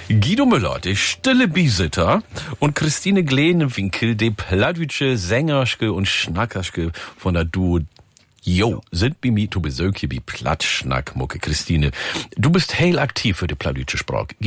Guido Müller, der stille Bisitter, und Christine Glenewinkel, die plattdeutsche Sängerske und Schnackerske von der Duo Jo, sind bei mir zu Besuch hier bei Plattschnackmucke. Christine, du bist heil aktiv für die plattdeutsche Sprache.